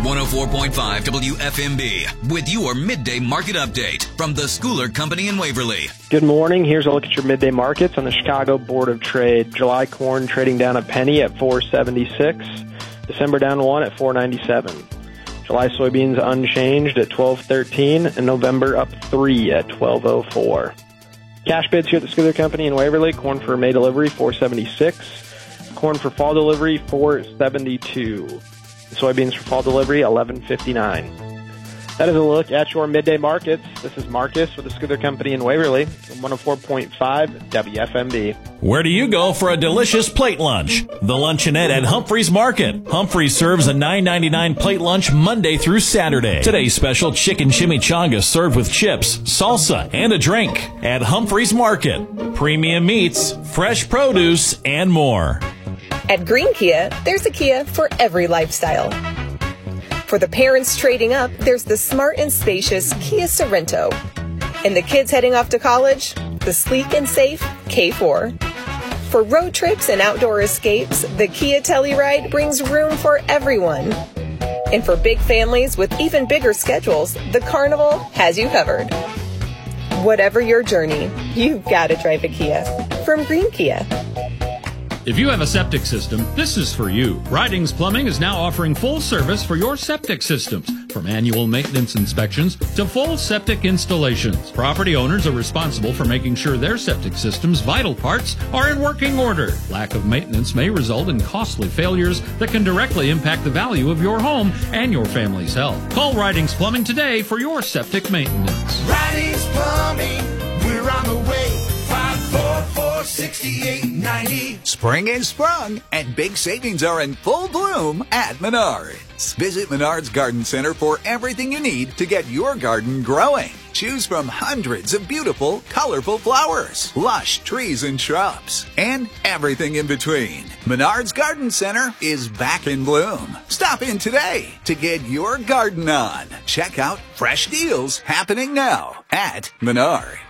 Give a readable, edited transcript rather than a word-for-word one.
104.5 WFMB with your midday market update from the Schooler Company in Waverly. Good morning. Here's a look at your midday markets on the Chicago Board of Trade. July corn trading down a penny at $4.76. December down 1 at $4.97. July soybeans unchanged at $12.13, and November up 3 at $12.04. Cash bids here at the Schooler Company in Waverly. Corn for May delivery $4.76. Corn for fall delivery $4.72. Soybeans for fall delivery $11.59. That is a look at your midday markets. This is Marcus with the Schooler Company in Waverly, 104.5 WFMB. Where do you go for a delicious plate lunch? The Luncheonette at Humphreys Market. Humphreys serves a $9.99 plate lunch Monday through Saturday. Today's special chicken chimichanga served with chips, salsa, and a drink. At Humphreys Market. Premium meats, fresh produce, and more. At Green Kia, there's a Kia for every lifestyle. For the parents trading up, there's the smart and spacious Kia Sorento. And the kids heading off to college, the sleek and safe K4. For road trips and outdoor escapes, the Kia Telluride brings room for everyone. And for big families with even bigger schedules, the Carnival has you covered. Whatever your journey, you've got to drive a Kia. From Green Kia. If you have a septic system, this is for you. Ridings Plumbing is now offering full service for your septic systems, from annual maintenance inspections to full septic installations. Property owners are responsible for making sure their septic system's vital parts are in working order. Lack of maintenance may result in costly failures that can directly impact the value of your home and your family's health. Call Ridings Plumbing today for your septic maintenance. Ridings Plumbing, we're on the way. 544-6890. Spring is sprung, and big savings are in full bloom at Menards. Visit Menards Garden Center for everything you need to get your garden growing. Choose from hundreds of beautiful, colorful flowers, lush trees and shrubs, and everything in between. Menards Garden Center is back in bloom. Stop in today to get your garden on. Check out fresh deals happening now at Menards.